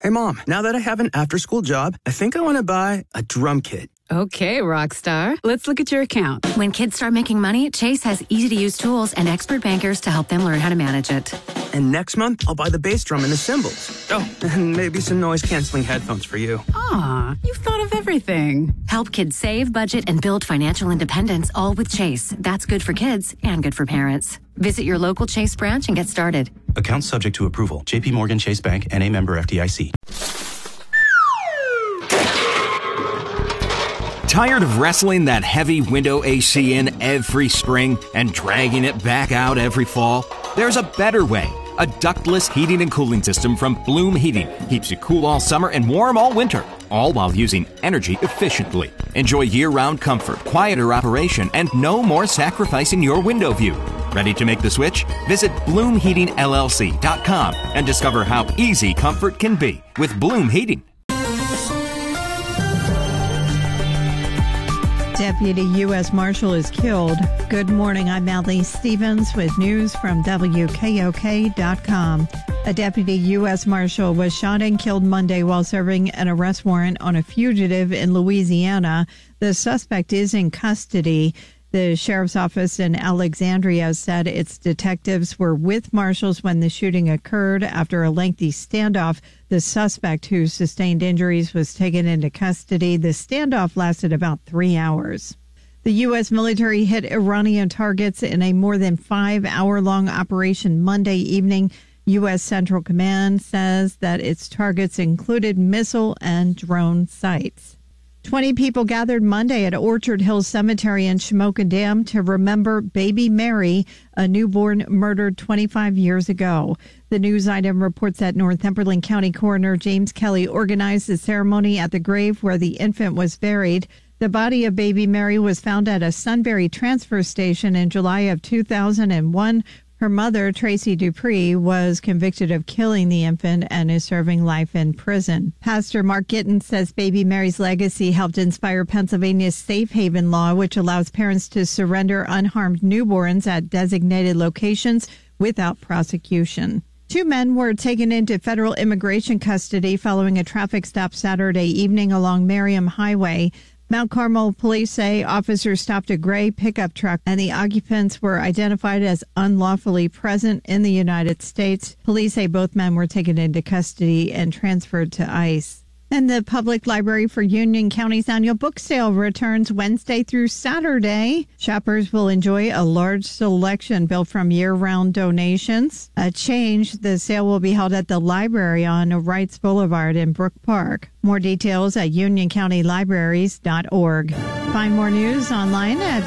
Hey, Mom, now that I have an after-school job, I think I want to buy a drum kit. Okay, Rockstar. Let's look at your account. When kids start making money, Chase has easy-to-use tools and expert bankers to help them learn how to manage it. And next month, I'll buy the bass drum and the cymbals. Oh, and maybe some noise-canceling headphones for you. Aw, you've thought of everything. Help kids save, budget, and build financial independence, all with Chase. That's good for kids and good for parents. Visit your local Chase branch and get started. Accounts subject to approval. J.P. Morgan Chase Bank, N.A. member FDIC. Tired of wrestling that heavy window AC in every spring and dragging it back out every fall? There's a better way. A ductless heating and cooling system from Bloom Heating keeps you cool all summer and warm all winter, all while using energy efficiently. Enjoy year-round comfort, quieter operation, and no more sacrificing your window view. Ready to make the switch? Visit BloomHeatingLLC.com and discover how easy comfort can be with Bloom Heating. Deputy U.S. Marshal is killed. Good morning. I'm Allie Stevens with news from WKOK.com. A deputy U.S. Marshal was shot and killed Monday while serving an arrest warrant on a fugitive in Louisiana. The suspect is in custody. The sheriff's office in Alexandria said its detectives were with marshals when the shooting occurred. After a lengthy standoff, the suspect, who sustained injuries, was taken into custody. The standoff lasted about 3 hours. The U.S. military hit Iranian targets in a more than 5-hour-long operation Monday evening. U.S. Central Command says that its targets included missile and drone sites. 20 people gathered Monday at Orchard Hills Cemetery in Shamokin Dam to remember baby Mary, a newborn murdered 25 years ago. The news item reports that Northumberland County Coroner James Kelly organized the ceremony at the grave where the infant was buried. The body of baby Mary was found at a Sunbury transfer station in July of 2001. Her mother, Tracy Dupree, was convicted of killing the infant and is serving life in prison. Pastor Mark Gittins says baby Mary's legacy helped inspire Pennsylvania's safe haven law, which allows parents to surrender unharmed newborns at designated locations without prosecution. 2 men were taken into federal immigration custody following a traffic stop Saturday evening along Merriam Highway. Mount Carmel police say officers stopped a gray pickup truck and the occupants were identified as unlawfully present in the United States. Police say both men were taken into custody and transferred to ICE. And the Public Library for Union County's annual book sale returns Wednesday through Saturday. Shoppers will enjoy a large selection built from year-round donations. A change, the sale will be held at the library on Wrights Boulevard in Brook Park. More details at unioncountylibraries.org. Find more news online at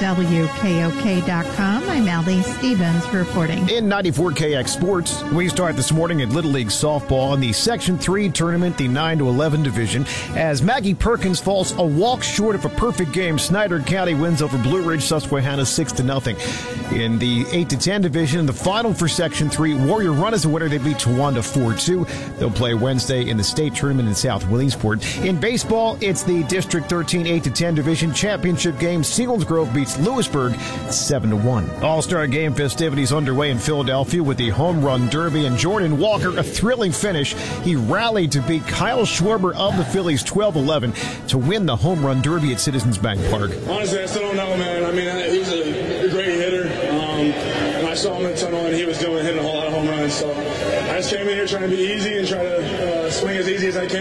WKOK.com. I'm Allie Stevens reporting. In 94KX Sports, we start this morning at Little League Softball in the Section 3 tournament, the 9-11 division. As Maggie Perkins falls a walk short of a perfect game, Snyder County wins over Blue Ridge Susquehanna 6-0. In the 8-10 division, the final for Section 3, Warrior Run is the winner. They beat Towanda 4-2. They'll play Wednesday in the state tournament in South Williamsport. In baseball, it's the District 13 8-10 division championship game. Selinsgrove beats Lewisburg 7-1. All-Star Game festivities underway in Philadelphia with the Home Run Derby, and Jordan Walker, a thrilling finish. He rallied to beat Kyle Schwarber of the Phillies 12-11 to win the Home Run Derby at Citizens Bank Park. Honestly, I still don't know, man. I mean, he's a great hitter. And I saw him in the tunnel, and he was hitting a whole lot of home runs. So I just came in here trying to be easy and try to swing as easy as I can.